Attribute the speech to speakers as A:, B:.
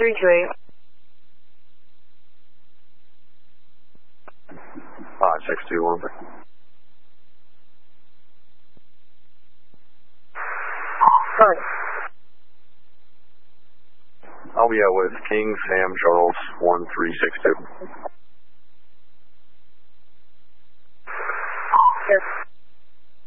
A: 133.
B: 5621.
A: Sorry.
B: I'll be out with King Sam Charles 1362.
A: Yes.